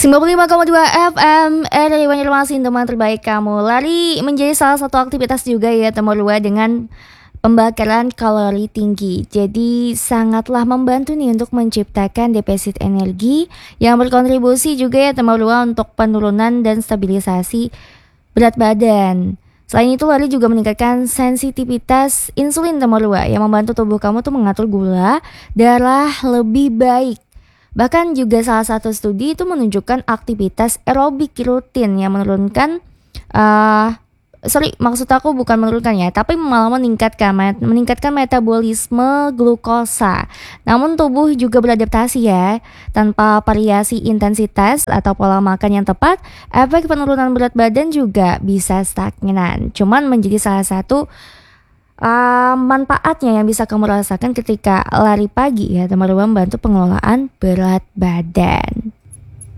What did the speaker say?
95,2 FM RRI Banjarmasin, teman terbaik kamu. Lari menjadi salah satu aktivitas juga ya teman dua dengan pembakaran kalori tinggi. Jadi sangatlah membantu nih untuk menciptakan defisit energi yang berkontribusi juga ya teman dua untuk penurunan dan stabilisasi berat badan. Selain itu lari juga meningkatkan sensitivitas insulin teman dua yang membantu tubuh kamu tuh mengatur gula darah lebih baik. Bahkan juga salah satu studi itu menunjukkan aktivitas aerobik rutin yang maksud aku bukan menurunkan ya, tapi malah meningkatkan metabolisme glukosa. Namun tubuh juga beradaptasi ya, tanpa variasi intensitas atau pola makan yang tepat, efek penurunan berat badan juga bisa stagnan. Cuman menjadi salah satu manfaatnya yang bisa kamu rasakan ketika lari pagi ya, teman-teman, membantu pengelolaan berat badan.